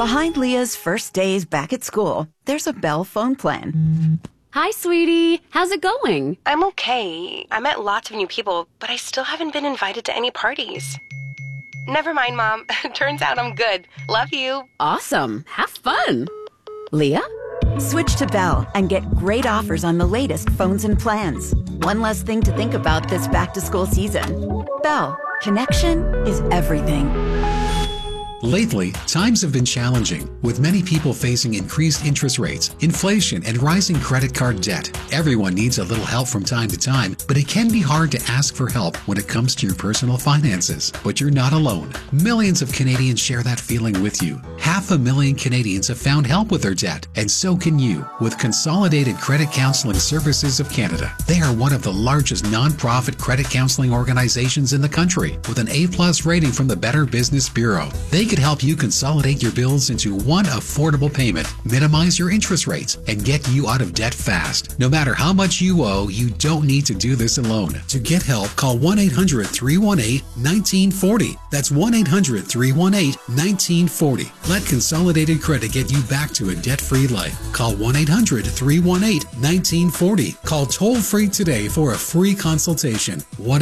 Behind Leah's first days back at school, there's a Bell phone plan. Hi, sweetie. How's it going? I'm okay. I met lots of new people, but I still haven't been invited to any parties. Never mind, Mom. Turns out I'm good. Love you. Awesome. Have fun. Leah? Switch to Bell and get great offers on the latest phones and plans. One less thing to think about this back-to-school season. Bell. Connection is everything. Lately, times have been challenging, with many people facing increased interest rates, inflation, and rising credit card debt. Everyone needs a little help from time to time, but it can be hard to ask for help when it comes to your personal finances. But you're not alone. Millions of Canadians share that feeling with you. 500,000 Canadians have found help with their debt, and so can you with Consolidated Credit Counseling Services of Canada. They are one of the largest non-profit credit counseling organizations in the country, with an A+ rating from the Better Business Bureau. They could help you consolidate your bills into one affordable payment, minimize your interest rates, and get you out of debt fast. No matter how much you owe, you don't need to do this alone. To get help, call 1-800-318-1940. That's 1-800-318-1940. Let Consolidated Credit get you back to a debt-free life. Call 1-800-318-1940. Call toll-free today for a free consultation.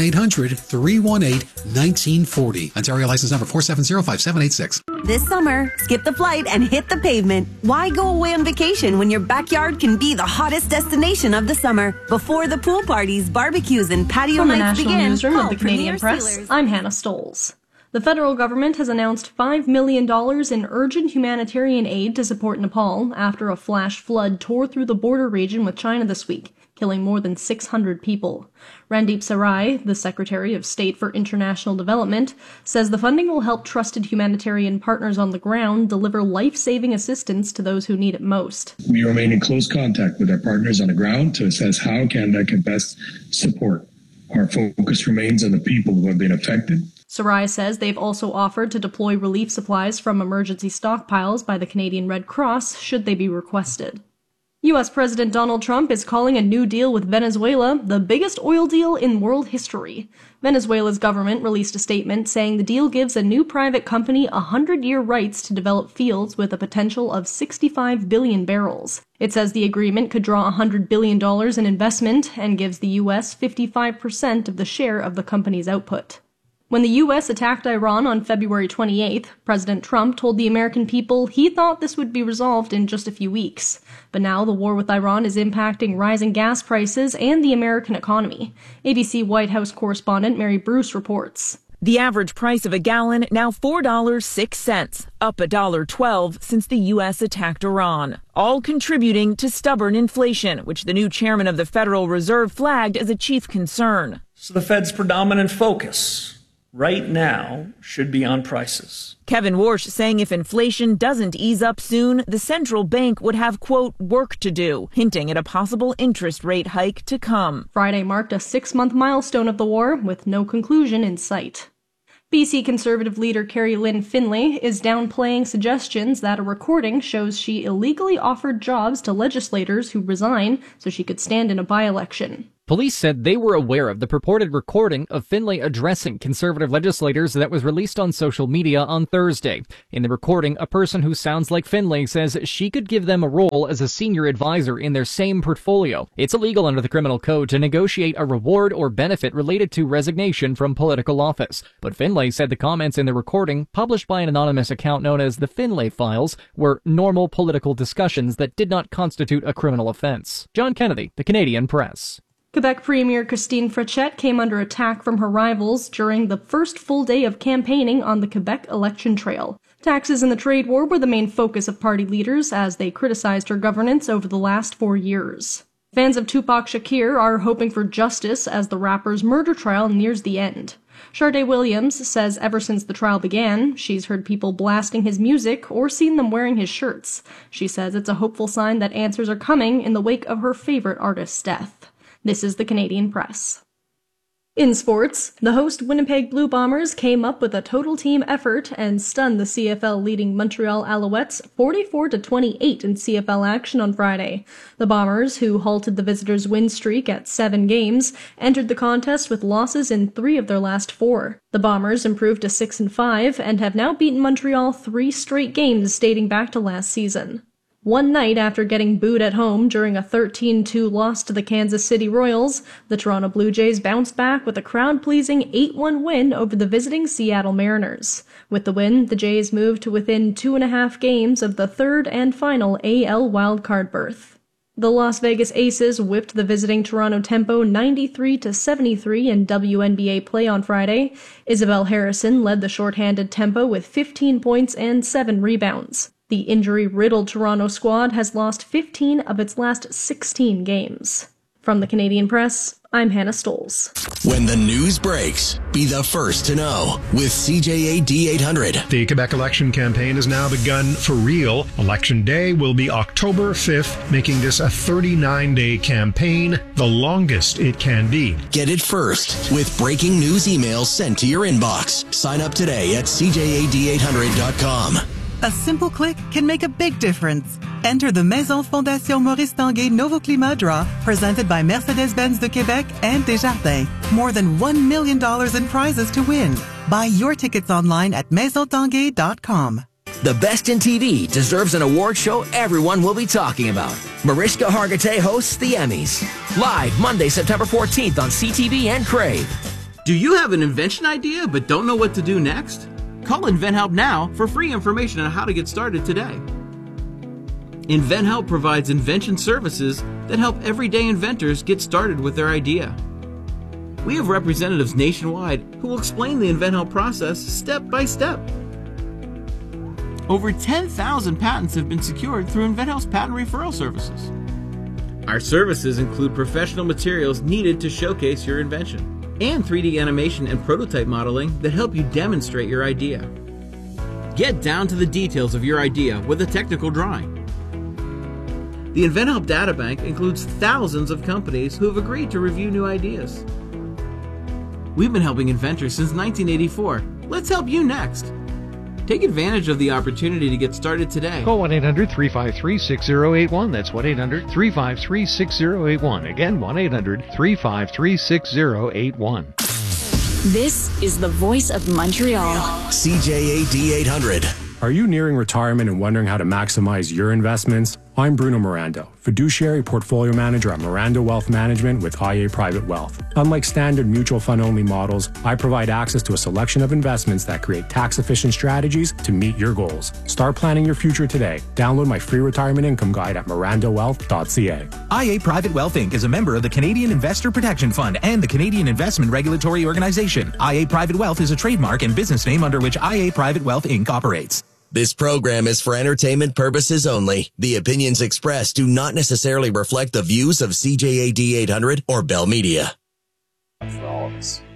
1-800-318-1940. Ontario license number 4705786. This summer, skip the flight and hit the pavement. Why go away on vacation when your backyard can be the hottest destination of the summer? Before the pool parties, barbecues, and patio nights begin. From the National Newsroom of the Premier Canadian Press, Steelers. I'm Hannah Stoles. The federal government has announced $5 million in urgent humanitarian aid to support Nepal after a flash flood tore through the border region with China this week, killing more than 600 people. Randeep Sarai, the Secretary of State for International Development, says the funding will help trusted humanitarian partners on the ground deliver life-saving assistance to those who need it most. We remain in close contact with our partners on the ground to assess how Canada can best support. Our focus remains on the people who have been affected. Sarai says they've also offered to deploy relief supplies from emergency stockpiles by the Canadian Red Cross should they be requested. U.S. President Donald Trump is calling a new deal with Venezuela the biggest oil deal in world history. Venezuela's government released a statement saying the deal gives a new private company 100-year rights to develop fields with a potential of 65 billion barrels. It says the agreement could draw $100 billion in investment and gives the U.S. 55% of the share of the company's output. When the U.S. attacked Iran on February 28th, President Trump told the American people he thought this would be resolved in just a few weeks. But now the war with Iran is impacting rising gas prices and the American economy. ABC White House correspondent Mary Bruce reports. The average price of a gallon now $4.06, up $1.12 since the U.S. attacked Iran, all contributing to stubborn inflation, which the new chairman of the Federal Reserve flagged as a chief concern. So the Fed's predominant focus right now should be on prices. Kevin Warsh saying if inflation doesn't ease up soon, the central bank would have, quote, work to do, hinting at a possible interest rate hike to come. Friday marked a 6-month milestone of the war, with no conclusion in sight. BC Conservative leader Carrie Lynn Finlay is downplaying suggestions that a recording shows she illegally offered jobs to legislators who resign so she could stand in a by-election. Police said they were aware of the purported recording of Finlay addressing Conservative legislators that was released on social media on Thursday. In the recording, a person who sounds like Finlay says she could give them a role as a senior advisor in their same portfolio. It's illegal under the criminal code to negotiate a reward or benefit related to resignation from political office. But Finlay said the comments in the recording, published by an anonymous account known as the Finlay Files, were normal political discussions that did not constitute a criminal offense. John Kennedy, The Canadian Press. Quebec Premier Christine Frechette came under attack from her rivals during the first full day of campaigning on the Quebec election trail. Taxes and the trade war were the main focus of party leaders as they criticized her governance over the last 4 years. Fans of Tupac Shakur are hoping for justice as the rapper's murder trial nears the end. Sharday Williams says ever since the trial began, she's heard people blasting his music or seen them wearing his shirts. She says it's a hopeful sign that answers are coming in the wake of her favorite artist's death. This is the Canadian Press. In sports, the host Winnipeg Blue Bombers came up with a total team effort and stunned the CFL leading Montreal Alouettes 44-28 in CFL action on Friday. The Bombers, who halted the visitors' win streak at 7 games, entered the contest with losses in 3 of their last 4. The Bombers improved to 6-5 and have now beaten Montreal 3 straight games dating back to last season. One night after getting booed at home during a 13-2 loss to the Kansas City Royals, the Toronto Blue Jays bounced back with a crowd-pleasing 8-1 win over the visiting Seattle Mariners. With the win, the Jays moved to within 2.5 games of the third and final AL wildcard berth. The Las Vegas Aces whipped the visiting Toronto Tempo 93-73 in WNBA play on Friday. Isabel Harrison led the shorthanded Tempo with 15 points and 7 rebounds. The injury-riddled Toronto squad has lost 15 of its last 16 games. From the Canadian Press, I'm Hannah Stolz. When the news breaks, be the first to know with CJAD 800. The Quebec election campaign has now begun for real. Election Day will be October 5th, making this a 39-day campaign, the longest it can be. Get it first with breaking news emails sent to your inbox. Sign up today at CJAD800.com. A simple click can make a big difference. Enter the Maison Fondation Maurice Tanguay Nouveau Climat Draw, presented by Mercedes-Benz de Québec and Desjardins. More than $1 million in prizes to win. Buy your tickets online at MaisonTanguay.com. The Best in TV deserves an award show everyone will be talking about. Mariska Hargitay hosts the Emmys. Live Monday, September 14th on CTV and Crave. Do you have an invention idea but don't know what to do next? Call InventHelp now for free information on how to get started today. InventHelp provides invention services that help everyday inventors get started with their idea. We have representatives nationwide who will explain the InventHelp process step by step. Over 10,000 patents have been secured through InventHelp's patent referral services. Our services include professional materials needed to showcase your invention, and 3D animation and prototype modeling that help you demonstrate your idea. Get down to the details of your idea with a technical drawing. The InventHelp Databank includes thousands of companies who have agreed to review new ideas. We've been helping inventors since 1984. Let's help you next. Take advantage of the opportunity to get started today. Call 1-800-353-6081. That's 1-800-353-6081. Again, 1-800-353-6081. This is the voice of Montreal. CJAD 800. Are you nearing retirement and wondering how to maximize your investments? I'm Bruno Miranda, fiduciary portfolio manager at Miranda Wealth Management with IA Private Wealth. Unlike standard mutual fund-only models, I provide access to a selection of investments that create tax-efficient strategies to meet your goals. Start planning your future today. Download my free retirement income guide at mirandawealth.ca. IA Private Wealth Inc. is a member of the Canadian Investor Protection Fund and the Canadian Investment Regulatory Organization. IA Private Wealth is a trademark and business name under which IA Private Wealth Inc. operates. This program is for entertainment purposes only. The opinions expressed do not necessarily reflect the views of CJAD 800 or Bell Media. For all of us.